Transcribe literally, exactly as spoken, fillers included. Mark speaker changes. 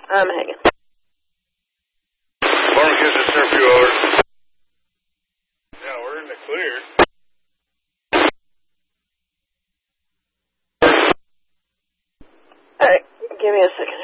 Speaker 1: I'm hanging.
Speaker 2: Lauren gives us curfew over. Yeah, we're in the clear.
Speaker 1: Alright, give me a second.